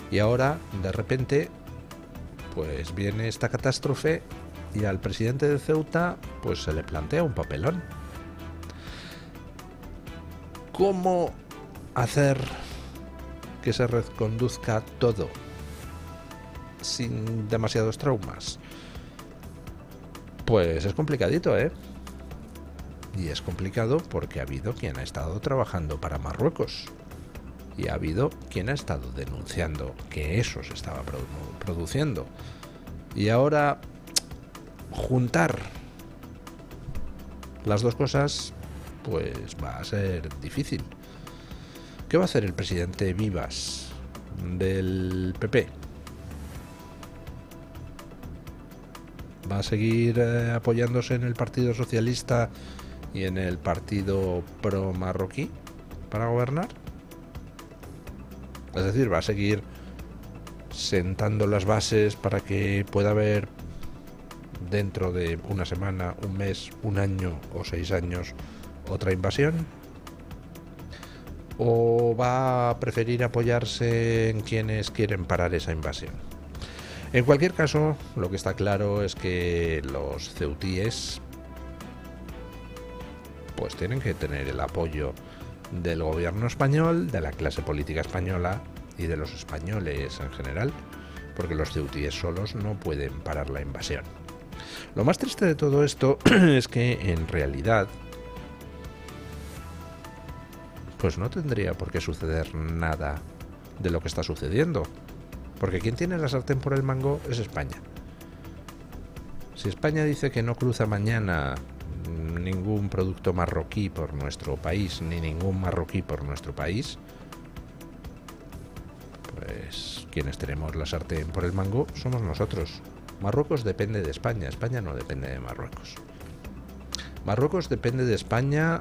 Y ahora, de repente, pues viene esta catástrofe y al presidente de Ceuta pues se le plantea un papelón. ¿Cómo hacer que se reconduzca todo sin demasiados traumas? Pues es complicadito, ¿eh? Y es complicado porque ha habido quien ha estado trabajando para Marruecos y ha habido quien ha estado denunciando que eso se estaba produciendo. Y ahora juntar las dos cosas pues va a ser difícil. ¿Qué va a hacer el presidente Vivas del PP? ¿Va a seguir apoyándose en el Partido Socialista y en el Partido Pro-Marroquí para gobernar? Es decir, ¿va a seguir sentando las bases para que pueda haber dentro de una semana, un mes, un año o 6 años otra invasión? ¿O va a preferir apoyarse en quienes quieren parar esa invasión? En cualquier caso, lo que está claro es que los ceutíes pues tienen que tener el apoyo del gobierno español, de la clase política española y de los españoles en general, porque los ceutíes solos no pueden parar la invasión. Lo más triste de todo esto es que en realidad pues no tendría por qué suceder nada de lo que está sucediendo, porque quien tiene la sartén por el mango es España. Si España dice que no cruza mañana ningún producto marroquí por nuestro país, ni ningún marroquí por nuestro país, pues quienes tenemos la sartén por el mango somos nosotros. Marruecos depende de España, España no depende de Marruecos. Marruecos depende de España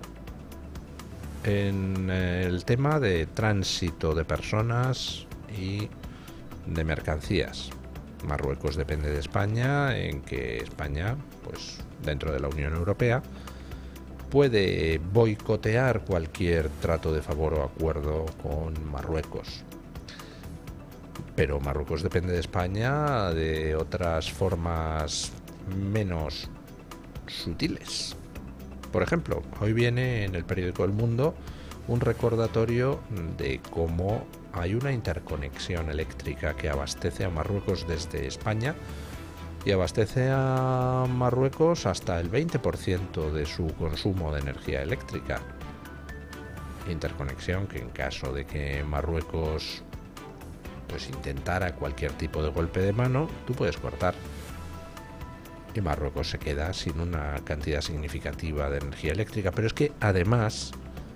en el tema de tránsito de personas y de mercancías. Marruecos depende de España en que España, pues dentro de la Unión Europea, puede boicotear cualquier trato de favor o acuerdo con Marruecos. Pero Marruecos depende de España de otras formas menos sutiles. Por ejemplo, hoy viene en el periódico El Mundo un recordatorio de cómo hay una interconexión eléctrica que abastece a Marruecos desde España y abastece a Marruecos hasta el 20% de su consumo de energía eléctrica. Interconexión que en caso de que Marruecos pues intentara cualquier tipo de golpe de mano, tú puedes cortar. Y Marruecos se queda sin una cantidad significativa de energía eléctrica. Pero es que además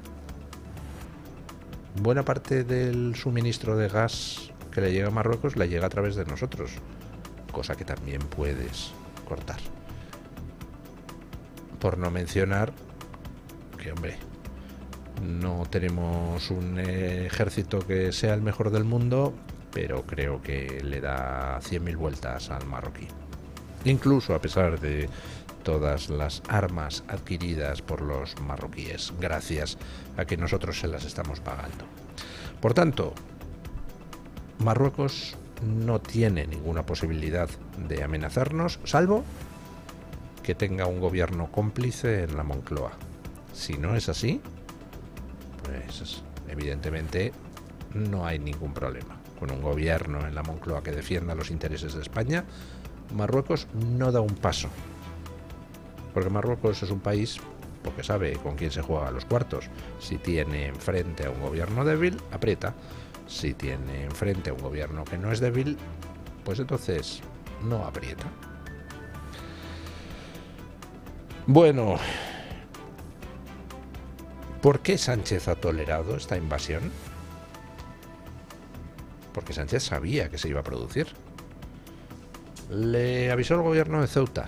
buena parte del suministro de gas que le llega a Marruecos le llega a través de nosotros, cosa que también puedes cortar. Por no mencionar que, hombre, no tenemos un ejército que sea el mejor del mundo, pero creo que le da 100.000 vueltas al marroquí. Incluso a pesar de todas las armas adquiridas por los marroquíes, gracias a que nosotros se las estamos pagando. Por tanto, Marruecos no tiene ninguna posibilidad de amenazarnos, salvo que tenga un gobierno cómplice en la Moncloa. Si no es así, pues evidentemente no hay ningún problema. Con un gobierno en la Moncloa que defienda los intereses de España, Marruecos no da un paso. Porque Marruecos es un país porque sabe con quién se juega a los cuartos. Si tiene enfrente a un gobierno débil, aprieta. Si tiene enfrente a un gobierno que no es débil, pues entonces no aprieta. Bueno, ¿por qué Sánchez ha tolerado esta invasión? Porque Sánchez sabía que se iba a producir. Le avisó el gobierno de Ceuta.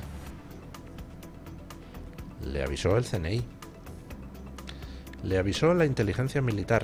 Le avisó el CNI. Le avisó la inteligencia militar.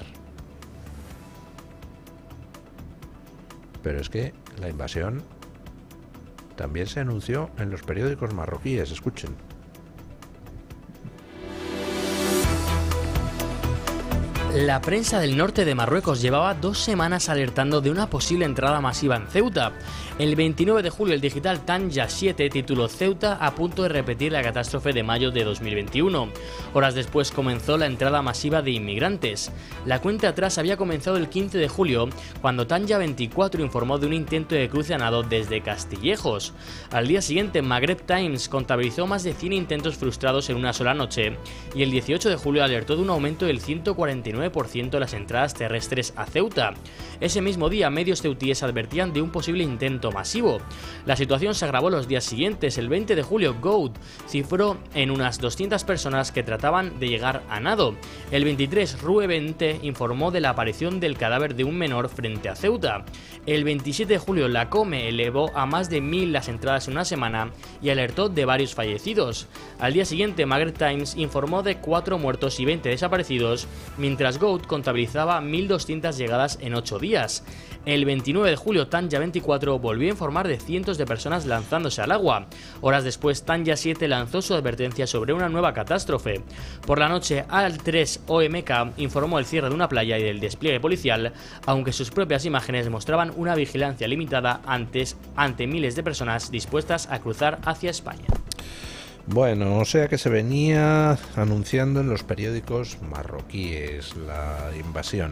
Pero es que la invasión también se anunció en los periódicos marroquíes, escuchen. La prensa del norte de Marruecos llevaba 2 semanas alertando de una posible entrada masiva en Ceuta. El 29 de julio el digital Tanja 7 tituló Ceuta a punto de repetir la catástrofe de mayo de 2021. Horas después comenzó la entrada masiva de inmigrantes. La cuenta atrás había comenzado el 15 de julio, cuando Tanja 24 informó de un intento de cruce a nado desde Castillejos. Al día siguiente, Maghreb Times contabilizó más de 100 intentos frustrados en una sola noche, y el 18 de julio alertó de un aumento del 149% de las entradas terrestres a Ceuta. Ese mismo día, medios ceutíes advertían de un posible intento masivo. La situación se agravó los días siguientes. El 20 de julio, Goud cifró en unas 200 personas que trataban de llegar a nado. El 23, Rue 20 informó de la aparición del cadáver de un menor frente a Ceuta. El 27 de julio, la COME elevó a más de 1000 las entradas en una semana y alertó de varios fallecidos. Al día siguiente, Maghreb Times informó de 4 muertos y 20 desaparecidos, mientras Goud contabilizaba 1200 llegadas en 8 días. El 29 de julio, Tanja 24 volvió a informar de cientos de personas lanzándose al agua. Horas después, Tanja 7 lanzó su advertencia sobre una nueva catástrofe. Por la noche, Al-3 OMK informó el cierre de una playa y del despliegue policial, aunque sus propias imágenes mostraban una vigilancia limitada ante miles de personas dispuestas a cruzar hacia España. Bueno, o sea que se venía anunciando en los periódicos marroquíes la invasión.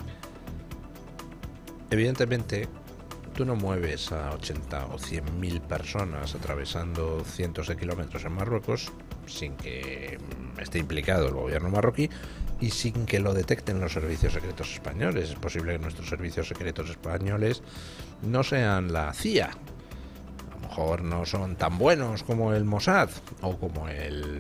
Evidentemente, tú no mueves a 80 o 100.000 personas atravesando cientos de kilómetros en Marruecos sin que esté implicado el gobierno marroquí y sin que lo detecten los servicios secretos españoles. Es posible que nuestros servicios secretos españoles no sean la CIA. A lo mejor no son tan buenos como el Mossad o como el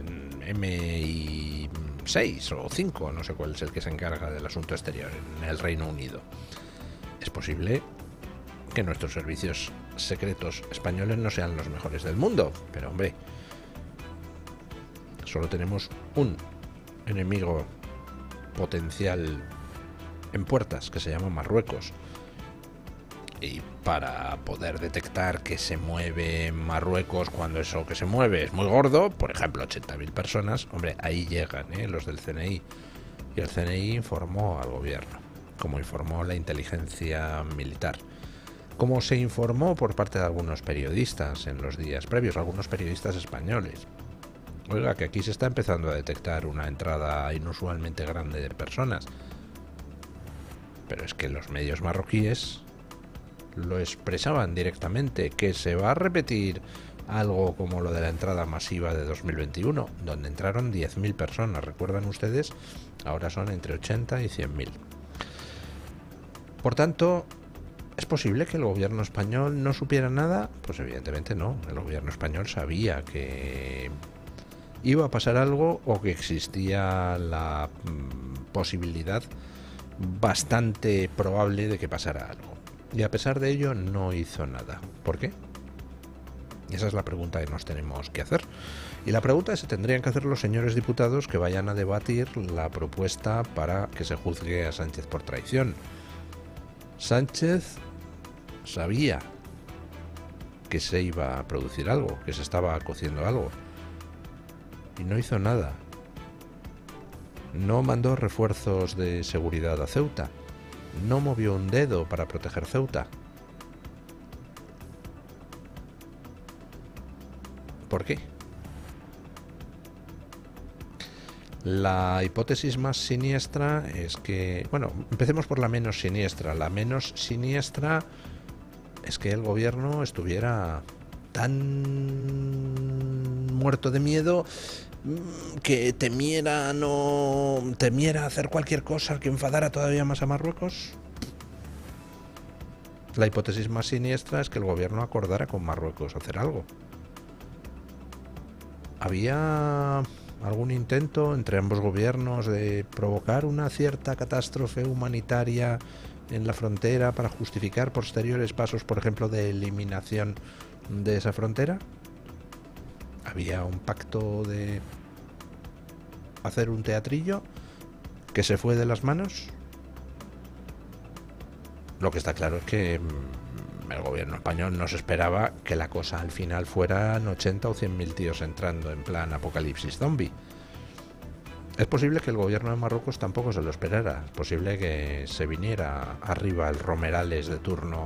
MI6 o 5, no sé cuál es el que se encarga del asunto exterior en el Reino Unido. Es posible que nuestros servicios secretos españoles no sean los mejores del mundo, pero hombre, solo tenemos un enemigo potencial en puertas que se llama Marruecos. Y para poder detectar que se mueve Marruecos cuando eso que se mueve es muy gordo, por ejemplo 80.000 personas, hombre, ahí llegan los del CNI. Y el CNI informó al gobierno, como informó la inteligencia militar, como se informó por parte de algunos periodistas en los días previos, algunos periodistas españoles. Oiga, que aquí se está empezando a detectar una entrada inusualmente grande de personas. Pero es que los medios marroquíes lo expresaban directamente, que se va a repetir algo como lo de la entrada masiva de 2021, donde entraron 10.000 personas. ¿Recuerdan ustedes? Ahora son entre 80 y 100.000. Por tanto, ¿es posible que el gobierno español no supiera nada? Pues evidentemente no. El gobierno español sabía que iba a pasar algo o que existía la posibilidad bastante probable de que pasara algo. Y a pesar de ello no hizo nada. ¿Por qué? Esa es la pregunta que nos tenemos que hacer. Y la pregunta se tendrían que hacer los señores diputados que vayan a debatir la propuesta para que se juzgue a Sánchez por traición. Sánchez sabía que se iba a producir algo, que se estaba cociendo algo, y no hizo nada. No mandó refuerzos de seguridad a Ceuta, no movió un dedo para proteger Ceuta. ¿Por qué? La hipótesis más siniestra es que... Bueno, empecemos por la menos siniestra. La menos siniestra es que el gobierno estuviera tan muerto de miedo que temiera hacer cualquier cosa que enfadara todavía más a Marruecos. La hipótesis más siniestra es que el gobierno acordara con Marruecos hacer algo. ¿Había algún intento entre ambos gobiernos de provocar una cierta catástrofe humanitaria en la frontera para justificar posteriores pasos, por ejemplo, de eliminación de esa frontera? ¿Había un pacto de hacer un teatrillo que se fue de las manos? Lo que está claro es que el gobierno español no se esperaba que la cosa al final fueran 80 o 100.000 tíos entrando en plan apocalipsis zombie. Es posible que el gobierno de Marruecos tampoco se lo esperara. Es posible que se viniera arriba el Romerales de turno